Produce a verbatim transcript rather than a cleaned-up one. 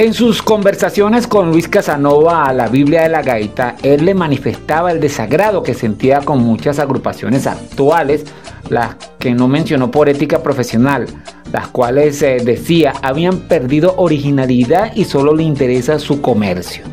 En sus conversaciones con Luis Casanova a la Biblia de la Gaita, él le manifestaba el desagrado que sentía con muchas agrupaciones actuales, las que no mencionó por ética profesional, las cuales eh, decía habían perdido originalidad y solo le interesa su comercio.